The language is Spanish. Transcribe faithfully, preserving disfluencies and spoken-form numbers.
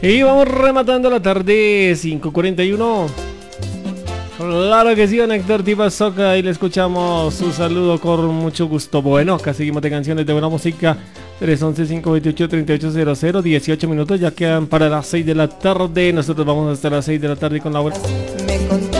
Y vamos rematando la tarde, cinco cuarenta y uno. Claro que sí, don Héctor Tipazoca, y le escuchamos su saludo con mucho gusto. Bueno, acá seguimos de canciones de buena música. tres once, cinco veintiocho, treinta y ocho cero cero, dieciocho minutos, ya quedan para las seis de la tarde. Nosotros vamos hasta las seis de la tarde con la hora. Me